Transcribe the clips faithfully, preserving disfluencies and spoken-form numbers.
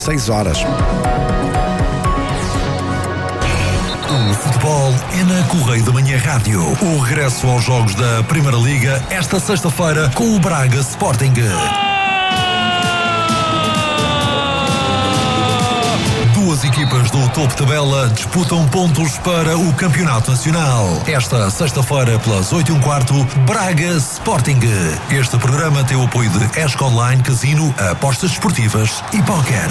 seis horas. O futebol é na Correio da Manhã Rádio. O regresso aos jogos da Primeira Liga esta sexta-feira com o Braga Sporting. Duas equipas do topo tabela disputam pontos para o Campeonato Nacional. Esta sexta-feira, pelas oito e um quarto, Braga Sporting. Este programa tem o apoio de Esco Online, Casino, apostas esportivas e póquer.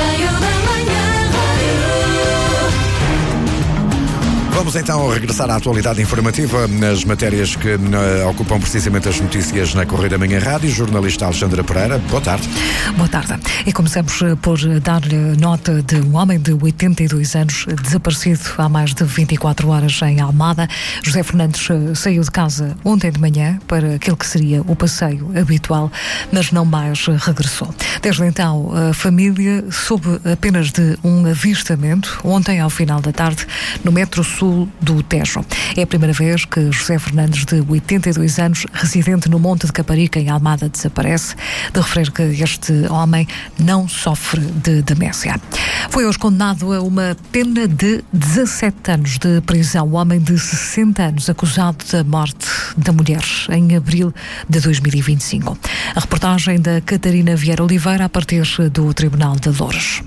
Vamos então regressar à atualidade informativa nas matérias que uh, ocupam precisamente as notícias na Correio da Manhã Rádio. Jornalista Alexandra Pereira, boa tarde. Boa tarde. E começamos por dar-lhe nota de um homem de oitenta e dois anos desaparecido há mais de vinte e quatro horas em Almada. José Fernandes saiu de casa ontem de manhã para aquele que seria o passeio habitual, mas não mais regressou. Desde então, a família soube apenas de um avistamento ontem ao final da tarde no metro sul do Tejo. É a primeira vez que José Fernandes, de oitenta e dois anos, residente no Monte de Caparica, em Almada, desaparece. De referir que este homem não sofre de demência. Foi hoje condenado a uma pena de dezassete anos de prisão. O homem de sessenta anos, acusado da morte da mulher em abril de dois mil e vinte e cinco. A reportagem da Catarina Vieira Oliveira, a partir do Tribunal de Loures.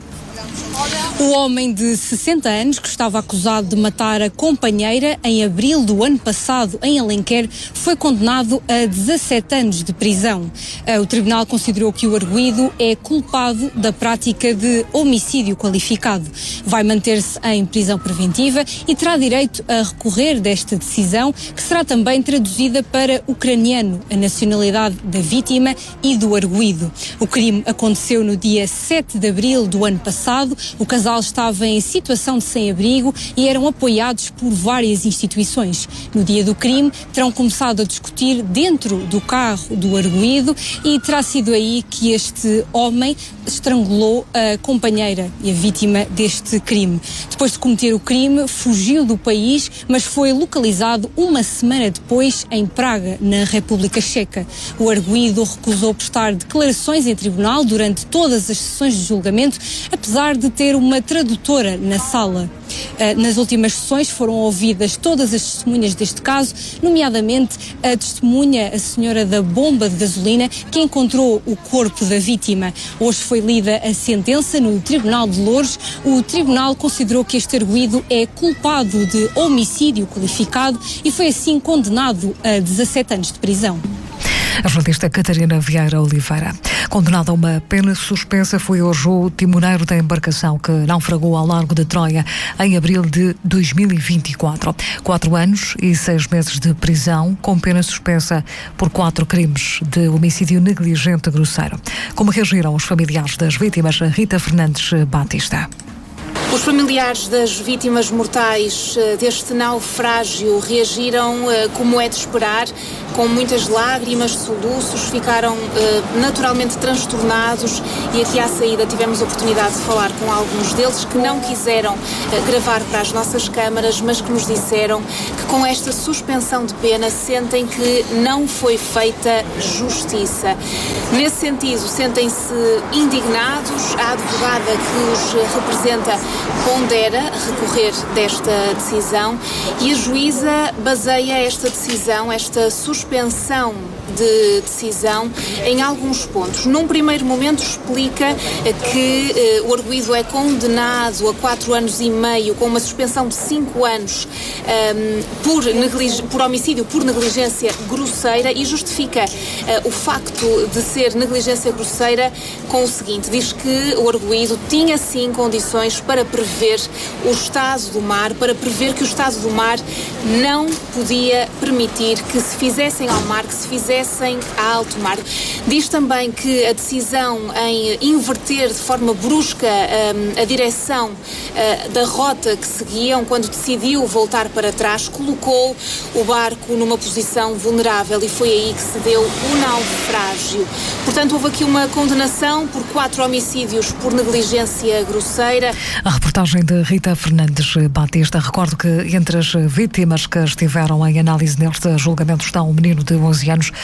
O homem de sessenta anos, que estava acusado de matar a companheira em abril do ano passado em Alenquer, foi condenado a dezassete anos de prisão. O tribunal considerou que o arguido é culpado da prática de homicídio qualificado. Vai manter-se em prisão preventiva e terá direito a recorrer desta decisão, que será também traduzida para ucraniano, a nacionalidade da vítima e do arguido. O crime aconteceu no dia sete de abril do ano passado. O casal estava em situação de sem-abrigo e eram apoiados por várias instituições. No dia do crime, terão começado a discutir dentro do carro do arguido e terá sido aí que este homem estrangulou a companheira e a vítima deste crime. Depois de cometer o crime, fugiu do país, mas foi localizado uma semana depois em Praga, na República Checa. O arguido recusou prestar declarações em tribunal durante todas as sessões de julgamento, apesar de ter uma tradutora na sala. Nas últimas sessões foram ouvidas todas as testemunhas deste caso, nomeadamente a testemunha, a senhora da bomba de gasolina, que encontrou o corpo da vítima. Hoje foi lida a sentença no Tribunal de Loures. O tribunal considerou que este arguido é culpado de homicídio qualificado e foi assim condenado a dezassete anos de prisão. A jornalista Catarina Vieira Oliveira. Condenado a uma pena suspensa foi hoje o timoneiro da embarcação que naufragou ao largo de Troia em abril de dois mil e vinte e quatro. Quatro anos e seis meses de prisão, com pena suspensa por quatro crimes de homicídio negligente grosseiro. Como reagiram os familiares das vítimas? Rita Fernandes Batista. Os familiares das vítimas mortais deste naufrágio reagiram como é de esperar, com muitas lágrimas, soluços, ficaram naturalmente transtornados e aqui à saída tivemos a oportunidade de falar com alguns deles que não quiseram gravar para as nossas câmaras, mas que nos disseram que com esta suspensão de pena sentem que não foi feita justiça. Nesse sentido, sentem-se indignados. A advogada que os representa pondera recorrer desta decisão e a juíza baseia esta decisão, esta suspensão de decisão em alguns pontos. Num primeiro momento explica que eh, o arguido é condenado a quatro anos e meio com uma suspensão de cinco anos um, por, neglig- por homicídio por negligência grosseira e justifica uh, o facto de ser negligência grosseira com o seguinte: diz que o arguido tinha sim condições para prever o estado do mar, para prever que o estado do mar não podia permitir que se fizessem ao mar, que se fizessem a alto mar. Diz também que a decisão em inverter de forma brusca um, a direção uh, da rota que seguiam, quando decidiu voltar para trás, colocou o barco numa posição vulnerável e foi aí que se deu o naufrágio. Portanto, houve aqui uma condenação por quatro homicídios por negligência grosseira. A reportagem de Rita Fernandes Batista. Recordo que entre as vítimas que estiveram em análise neste julgamento está um menino de onze anos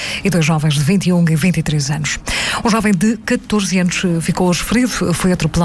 e dois jovens de vinte e um e vinte e três anos. Um jovem de catorze anos ficou hoje ferido, foi atropelado